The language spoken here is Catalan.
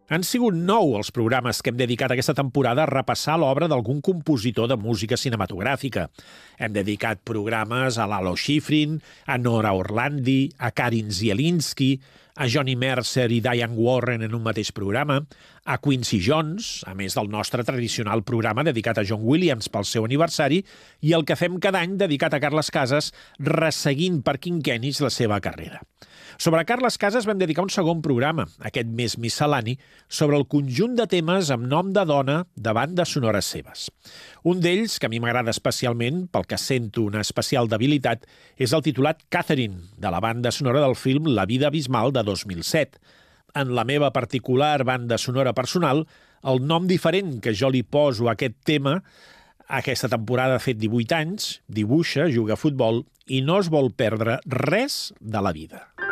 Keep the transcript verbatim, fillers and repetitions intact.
Han sigut nou els programes que hem dedicat aquesta temporada a repassar l'obra d'algun compositor de música cinematogràfica. Hem dedicat programes a Lalo Schifrin, a Nora Orlandi, a Karin Zielinski, a Johnny Mercer i Diane Warren en un mateix programa, a Quincy Jones, a més del nostre tradicional programa dedicat a John Williams pel seu aniversari, i el que fem cada any dedicat a Carles Casas, resseguint per quinquennis la seva carrera. Sobre Carles Casas vam dedicar un segon programa, aquest més miscel·lani, sobre el conjunt de temes amb nom de dona de bandes sonores seves. Un d'ells, que a mi m'agrada especialment, pel que sento una especial debilitat, és el titulat Catherine, de la banda sonora del film La vida abismal de dos mil set. En la meva particular banda sonora personal, el nom diferent que jo li poso a aquest tema, aquesta temporada ha fet divuit anys, dibuixa, juga a futbol i no es vol perdre res de la vida.